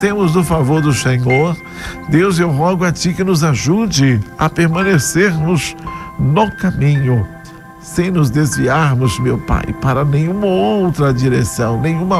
Temos do favor do Senhor. Deus, eu rogo a Ti que nos ajude a permanecermos no caminho, sem nos desviarmos, meu Pai, para nenhuma outra direção,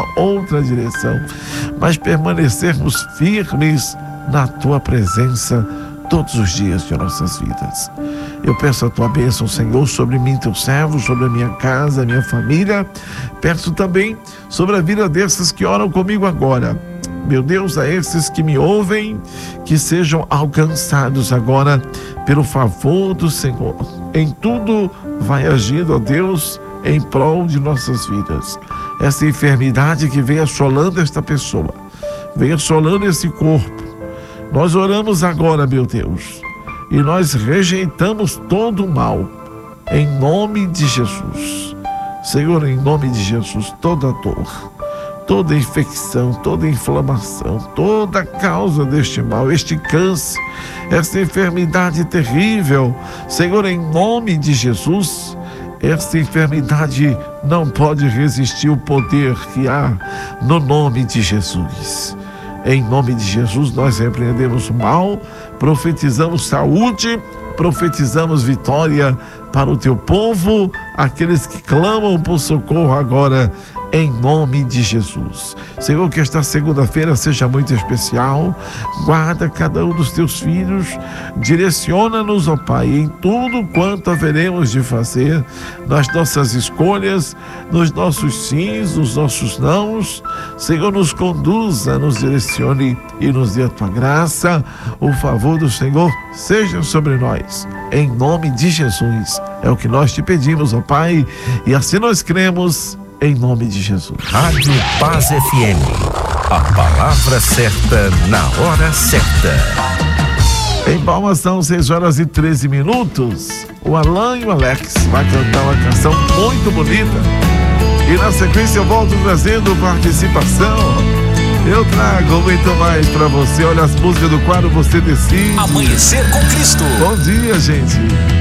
mas permanecermos firmes na Tua presença todos os dias de nossas vidas. Eu peço a Tua bênção, Senhor, sobre mim, Teu servo, sobre a minha casa, a minha família. Peço também sobre a vida desses que oram comigo agora. Meu Deus, a esses que me ouvem, que sejam alcançados agora pelo favor do Senhor. Em tudo vai agindo, ó Deus, em prol de nossas vidas. Essa enfermidade que vem assolando esta pessoa, vem assolando esse corpo, nós oramos agora, meu Deus, e nós rejeitamos todo o mal, em nome de Jesus. Senhor, em nome de Jesus, toda dor, toda infecção, toda inflamação, toda causa deste mal, este câncer, esta enfermidade terrível, Senhor, em nome de Jesus, esta enfermidade não pode resistir o poder que há no nome de Jesus. Em nome de Jesus, nós repreendemos o mal, profetizamos saúde, profetizamos vitória para o Teu povo, aqueles que clamam por socorro agora, em nome de Jesus. Senhor, que esta segunda-feira seja muito especial. Guarda cada um dos Teus filhos, direciona-nos, ó Pai, em tudo quanto haveremos de fazer, nas nossas escolhas, nos nossos sims, nos nossos nãos. Senhor, nos conduza, nos direcione e nos dê a Tua graça. O favor do Senhor seja sobre nós, em nome de Jesus. É o que nós Te pedimos, ó Pai, e assim nós cremos, em nome de Jesus. Rádio Paz FM, a palavra certa na hora certa. Em Palmas são 6h13. O Alan e o Alex vai cantar uma canção muito bonita. E na sequência eu volto trazendo participação. Eu trago muito mais pra você. Olha as músicas do quadro Você Decide. Amanhecer com Cristo. Bom dia, gente.